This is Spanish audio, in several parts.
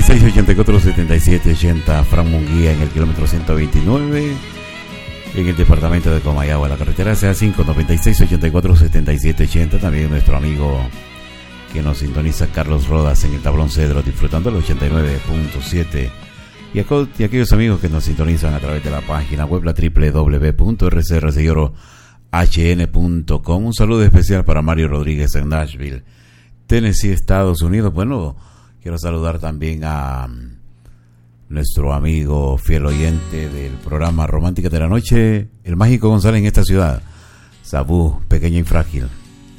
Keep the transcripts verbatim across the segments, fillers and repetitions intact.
seis, ochenta y cuatro, setenta y siete, ochenta. Fran Munguía en el kilómetro ciento veintinueve. En el departamento de Comayagua, la carretera C A cinco, noventa y seis, ochenta y cuatro, setenta y siete, ochenta. También nuestro amigo que nos sintoniza, Carlos Rodas, en el Tablón Cedro, disfrutando el ochenta y nueve punto siete. Y, aco- y aquellos amigos que nos sintonizan a través de la página web, la doble u doble u doble u punto r c r c y oro h n punto com. Un saludo especial para Mario Rodríguez en Nashville, Tennessee, Estados Unidos. Bueno, quiero saludar también a nuestro amigo fiel oyente del programa Romántica de la Noche, el Mágico González en esta ciudad, Sabú, pequeño y frágil.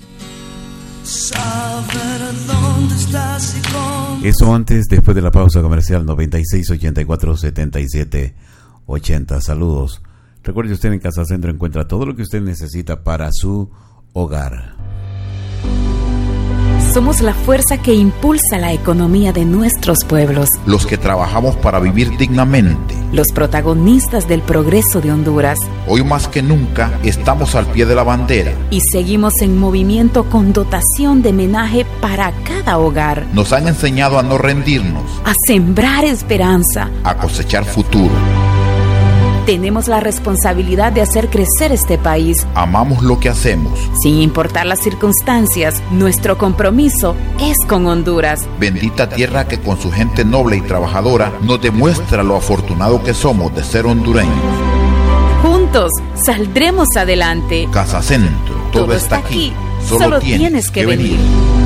Eso antes, después de la pausa comercial. Noventa y seis, ochenta y cuatro, setenta y siete, ochenta. Saludos. Recuerde, usted en Casa Centro encuentra todo lo que usted necesita para su hogar. Somos la fuerza que impulsa la economía de nuestros pueblos. Los que trabajamos para vivir dignamente. Los protagonistas del progreso de Honduras. Hoy más que nunca estamos al pie de la bandera. Y seguimos en movimiento con dotación de menaje para cada hogar. Nos han enseñado a no rendirnos. A sembrar esperanza. A cosechar futuro. Tenemos la responsabilidad de hacer crecer este país. Amamos lo que hacemos. Sin importar las circunstancias, nuestro compromiso es con Honduras. Bendita tierra que con su gente noble y trabajadora nos demuestra lo afortunado que somos de ser hondureños. Juntos saldremos adelante. Casa Centro, todo, todo está aquí. Solo, Solo tienes que venir. venir.